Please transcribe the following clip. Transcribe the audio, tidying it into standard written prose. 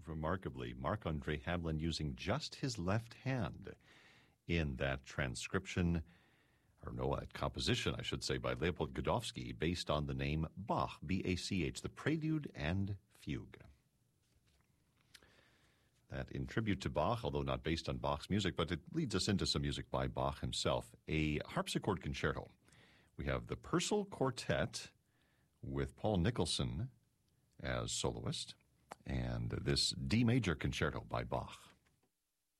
remarkably, Marc-Andre Hamelin using just his left hand in that transcription, or no, a composition, I should say, by Leopold Godowsky, based on the name Bach, B-A-C-H, the Prelude and Fugue. That in tribute to Bach, although not based on Bach's music, but it leads us into some music by Bach himself. A harpsichord concerto. We have the Purcell Quartet with Paul Nicholson as soloist, and this D major concerto by Bach.